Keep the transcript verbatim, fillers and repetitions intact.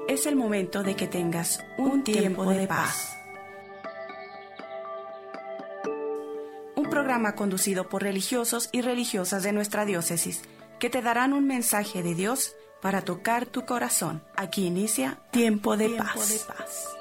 es el momento de que tengas un tiempo de paz. Un programa conducido por religiosos y religiosas de nuestra diócesis que te darán un mensaje de Dios para tocar tu corazón. Aquí inicia Tiempo de Paz.